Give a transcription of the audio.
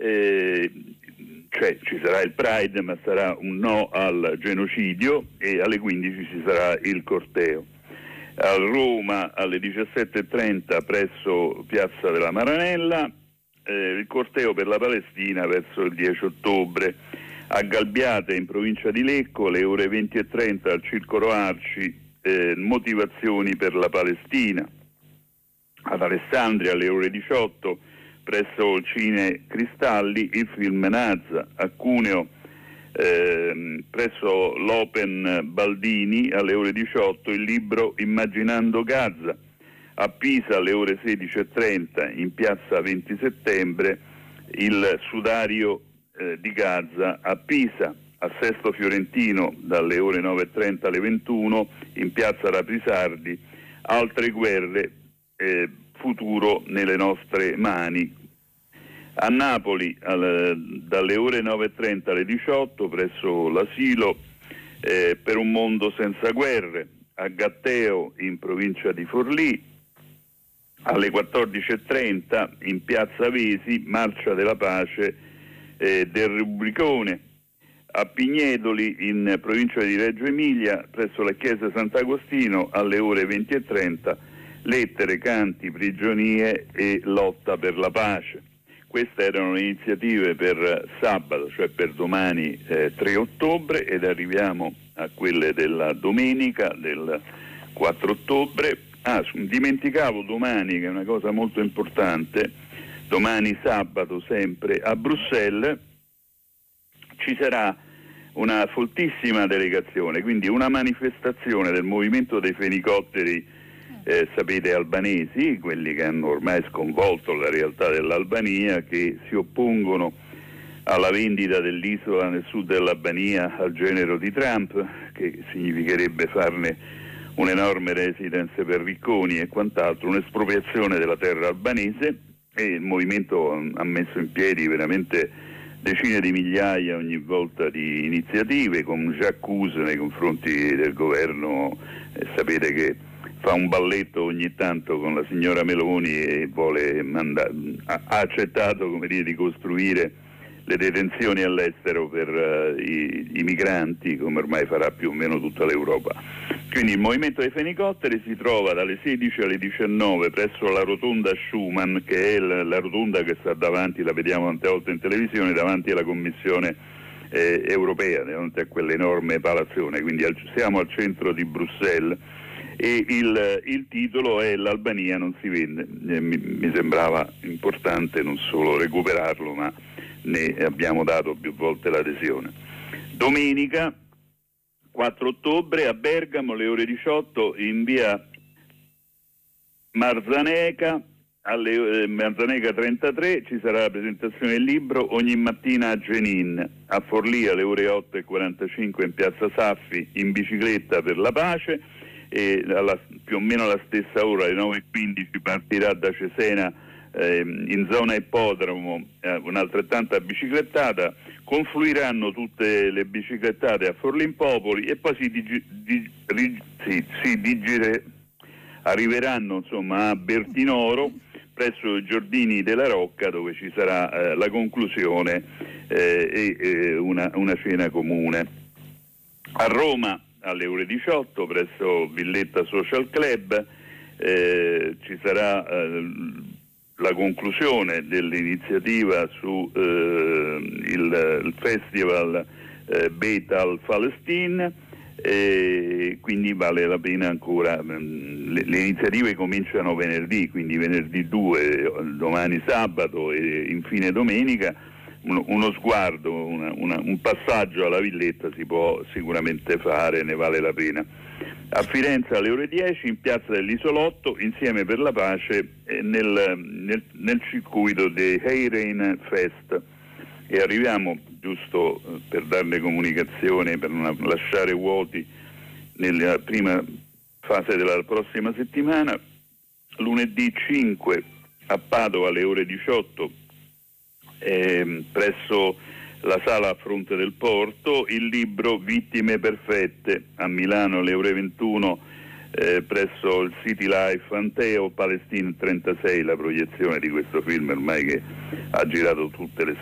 cioè ci sarà il Pride, ma sarà un no al genocidio, e alle 15 ci sarà il corteo. A Roma alle 17:30 presso Piazza della Maranella, il corteo per la Palestina verso il 10 ottobre. A Galbiate in provincia di Lecco alle ore 20:30 al Circolo Arci, motivazioni per la Palestina. Ad Alessandria alle ore 18 presso il Cine Cristalli il film Nazza. A Cuneo presso l'Open Baldini alle ore 18 il libro Immaginando Gaza. A Pisa alle ore 16:30 in piazza 20 settembre il sudario di Gaza a Pisa. A Sesto Fiorentino dalle ore 9:30 alle 21 in piazza Raprisardi altre guerre, futuro nelle nostre mani. A Napoli dalle ore 9:30 alle 18 presso l'asilo per un mondo senza guerre. A Gatteo in provincia di Forlì alle 14:30 in piazza Vesi marcia della pace del Rubricone. A Pignedoli in provincia di Reggio Emilia presso la chiesa Sant'Agostino alle ore 20:30 lettere, canti, prigionie e lotta per la pace. Queste erano le iniziative per sabato, cioè per domani 3 ottobre, ed arriviamo a quelle della domenica del 4 ottobre. Dimenticavo domani, che è una cosa molto importante, domani sabato sempre a Bruxelles ci sarà una foltissima delegazione, quindi una manifestazione del movimento dei fenicotteri, sapete, albanesi, quelli che hanno ormai sconvolto la realtà dell'Albania, che si oppongono alla vendita dell'isola nel sud dell'Albania al genero di Trump, che significherebbe farne un'enorme residence per ricconi e quant'altro, un'espropriazione della terra albanese, e il movimento ha messo in piedi veramente decine di migliaia ogni volta di iniziative, con accuse nei confronti del governo. Sapete che fa un balletto ogni tanto con la signora Meloni e ha accettato, come dire, di costruire le detenzioni all'estero per i migranti, come ormai farà più o meno tutta l'Europa. Quindi il movimento dei fenicotteri si trova dalle 16 alle 19 presso la rotonda Schumann, che è la rotonda che sta davanti, la vediamo tante volte in televisione, davanti alla Commissione europea, davanti a quell'enorme palazzone. Quindi siamo al centro di Bruxelles, e il titolo è "L'Albania non si vende". Mi sembrava importante non solo recuperarlo, ma ne abbiamo dato più volte l'adesione. Domenica 4 ottobre a Bergamo alle ore 18 in via Marzaneca, Marzaneca 33 ci sarà la presentazione del libro Ogni mattina a Genin. A Forlì alle ore 8:45 in piazza Saffi in bicicletta per la pace, e più o meno alla stessa ora alle 9:15 partirà da Cesena in zona Ippodromo un'altrettanta biciclettata. Confluiranno tutte le biciclettate a Forlimpopoli e poi arriveranno insomma a Bertinoro presso i Giardini della Rocca, dove ci sarà la conclusione e una cena comune. A Roma alle ore 18 presso Villetta Social Club ci sarà la conclusione dell'iniziativa su il festival Beit al-Palestine, quindi vale la pena ancora. Le iniziative cominciano venerdì, quindi venerdì 2, domani sabato e infine domenica. Uno sguardo, un passaggio alla Villetta si può sicuramente fare, ne vale la pena. A Firenze alle ore 10 in piazza dell'Isolotto, Insieme per la pace, nel circuito dei Heirein Fest. E arriviamo, giusto per darle comunicazione, per non lasciare vuoti nella prima fase della prossima settimana, lunedì 5 a Padova alle ore 18 presso la sala a fronte del porto, il libro Vittime perfette. A Milano alle ore 21 presso il City Life Anteo, Palestine 36, la proiezione di questo film ormai che ha girato tutte le